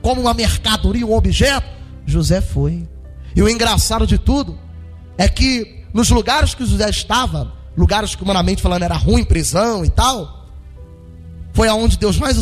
como uma mercadoria, um objeto, José foi. E o engraçado de tudo é que nos lugares que José estava, lugares que humanamente falando era ruim, prisão e tal, foi aonde Deus mais